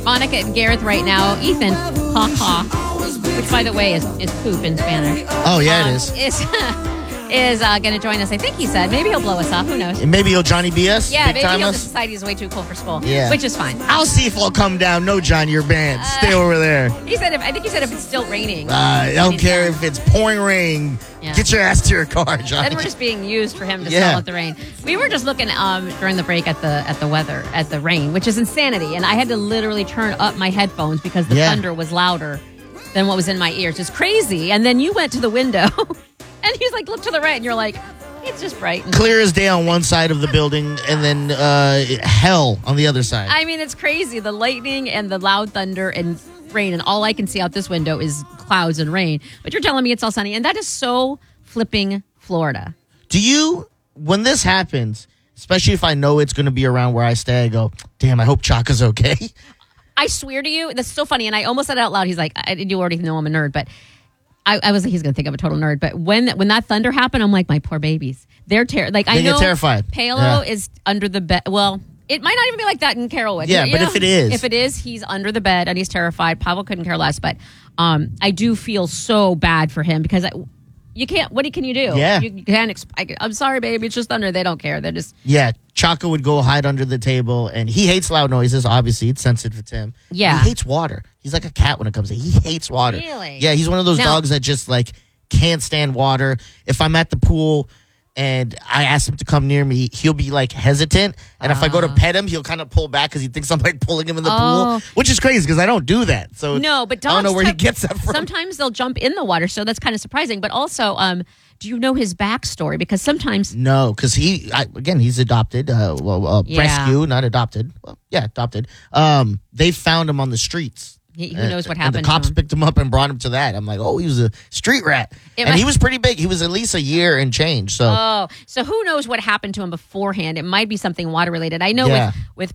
Monica and Gareth right now. Ethan, ha ha, which by the way is poop in Spanish. Oh yeah, it is. Is going to join us. I think he said maybe he'll blow us off. Who knows? And maybe he'll Johnny B us. Yeah, maybe he'll us. just decide he's way too cool for school. Yeah, which is fine. I'll see if I'll come down. No, John, your band. Stay over there. He said, I think he said if it's still raining. I don't care if it's pouring rain. Yeah. Get your ass to your car, Johnny. Then we're just being used for him to sell out the rain. We were just looking during the break at the weather, at the rain, which is insanity. And I had to literally turn up my headphones because the thunder was louder than what was in my ears. It's crazy. And then you went to the window and he's like, look to the right. And you're like, it's just bright. Clear as day on one side of the building and then hell on the other side. I mean, it's crazy. The lightning and the loud thunder and rain. And all I can see out this window is clouds and rain. But you're telling me it's all sunny. And that is so flipping Florida. Do you, when this happens, especially if I know it's going to be around where I stay, I go, damn, I hope Chaka's okay. I swear to you, that's so funny. And I almost said it out loud. He's like, you already know I'm a nerd. But I was like, he's going to think I'm a total nerd. But when that thunder happened, I'm like, my poor babies. They're they get terrified. Palo is under the bed. Well, it might not even be like that in Carrollwood. Yeah, but if it is, he's under the bed and he's terrified. Pavel couldn't care less. But I do feel so bad for him because you can't. What can you do? Yeah, you can't. I'm sorry, baby. It's just thunder. They don't care. They're just Chaka would go hide under the table, and he hates loud noises. Obviously, it's sensitive to him. Yeah, he hates water. He's like a cat when it comes to. He hates water. Really? Yeah, he's one of those dogs that just like can't stand water. If I'm at the pool and I ask him to come near me, he'll be like hesitant. And if I go to pet him, he'll kind of pull back because he thinks I'm like pulling him in the pool, which is crazy because I don't do that. So no, but dogs I don't know where he gets that from. Sometimes they'll jump in the water, so that's kind of surprising. But also, do you know his backstory? Because sometimes because he's adopted. Rescue, not adopted. Well, adopted. They found him on the streets. Who knows what happened? And the cops picked him up and brought him to that. I'm like, he was a street rat, and he was pretty big. He was at least a year and change. So, so who knows what happened to him beforehand? It might be something water related. I know with